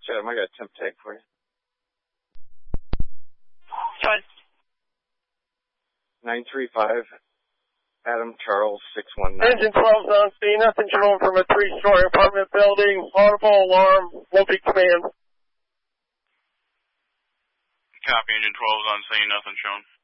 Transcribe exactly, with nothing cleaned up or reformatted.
Adam, I got a temp tag for you. What? nine three five, Adam Charles, six one nine. Engine twelve's on scene. Nothing shown from a three-story apartment building. Audible alarm. Won't be command. Copy, engine twelve's on scene. Nothing shown.